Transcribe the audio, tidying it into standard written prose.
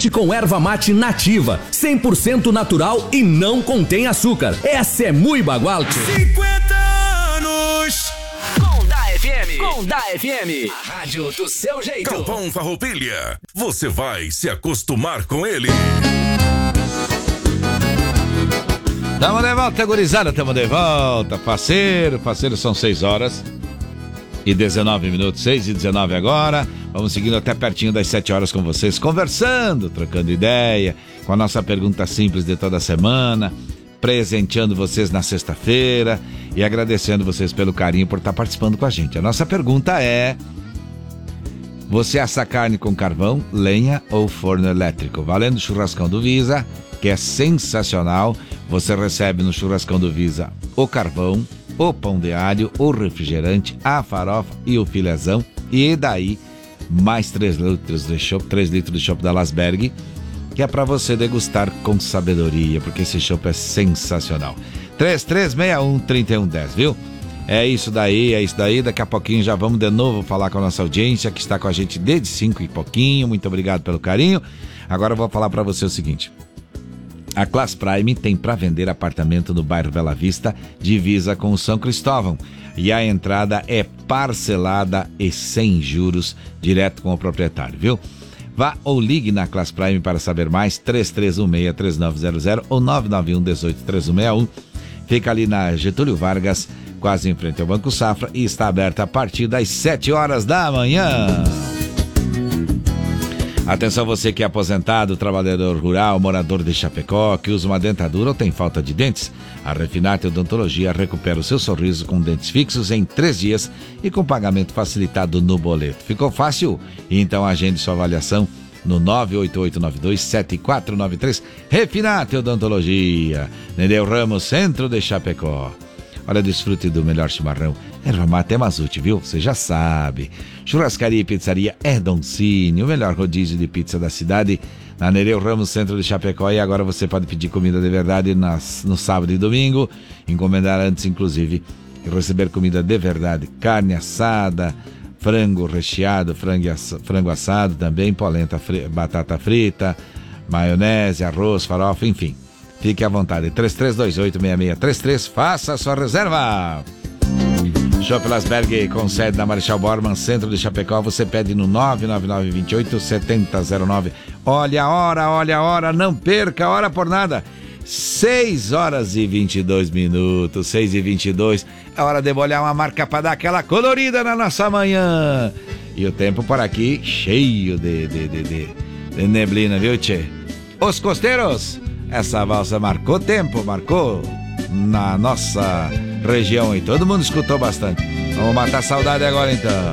leite com erva mate nativa, 100% natural e não contém açúcar. Essa é muito bagual. 50 anos com da FM, a rádio do seu jeito. Galvão Farroupilha, você vai se acostumar com ele. Tamo de volta, gurizada, tamo de volta. Parceiro, são 6 horas e 19 minutos, 6 e 19 agora. Vamos seguindo até pertinho das 7 horas com vocês, conversando, trocando ideia, com a nossa pergunta simples de toda semana, presenteando vocês na sexta-feira e agradecendo vocês pelo carinho por estar participando com a gente. A nossa pergunta é: você assa carne com carvão, lenha ou forno elétrico? Valendo o churrascão do Visa, que é sensacional. Você recebe no churrascão do Visa o carvão, o pão de alho, o refrigerante, a farofa e o filézão. E daí, mais 3 litros de chopp da Lasberg, que é para você degustar com sabedoria, porque esse chopp é sensacional. 3361-3110, viu? É isso daí. Daqui a pouquinho já vamos de novo falar com a nossa audiência, que está com a gente desde 5 e pouquinho. Muito obrigado pelo carinho. Agora eu vou falar para você o seguinte: a Class Prime tem para vender apartamento no bairro Bela Vista, divisa com o São Cristóvão. E a entrada é parcelada e sem juros, direto com o proprietário, viu? Vá ou ligue na Class Prime para saber mais, 3316-3900 ou 991-18-3161. Fica ali na Getúlio Vargas, quase em frente ao Banco Safra, e está aberta a partir das 7 horas da manhã. Atenção, você que é aposentado, trabalhador rural, morador de Chapecó, que usa uma dentadura ou tem falta de dentes. A Refinate Odontologia recupera o seu sorriso com dentes fixos em 3 dias e com pagamento facilitado no boleto. Ficou fácil? Então agende sua avaliação no 98892-7493. Refinate Odontologia, Nereu Ramos, centro de Chapecó. Olha, desfrute do melhor chimarrão. Erva mate é Mazute, viu? Você já sabe. Churrascaria e pizzaria Erdoncini, o melhor rodízio de pizza da cidade, na Nereu Ramos, centro de Chapecó. E agora você pode pedir comida de verdade no sábado e domingo, encomendar antes, inclusive, e receber comida de verdade. Carne assada, frango recheado, frango assado também, polenta, batata frita, maionese, arroz, farofa, enfim. Fique à vontade, 3328-6633, faça a sua reserva. Chopp Lasberg, com sede na Marechal Bormann, centro de Chapecó. Você pede no 99928-7009. Olha a hora, não perca a hora por nada. 6 horas e 22 minutos, 6 e 22. É hora de molhar uma marca para dar aquela colorida na nossa manhã. E o tempo por aqui cheio de neblina, viu, tchê? Os costeiros, essa valsa marcou tempo, marcou na nossa região e todo mundo escutou bastante. Vamos matar a saudade agora então.